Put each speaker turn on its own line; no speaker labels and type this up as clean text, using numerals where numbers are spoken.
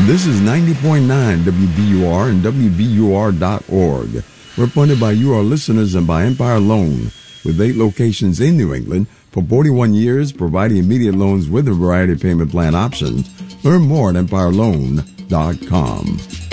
This is 90.9 WBUR and WBUR.org. We're funded by you, our listeners, and by Empire Loan, with 8 locations in New England for 41 years, providing immediate loans with a variety of payment plan options. Learn more at EmpireLoan.com.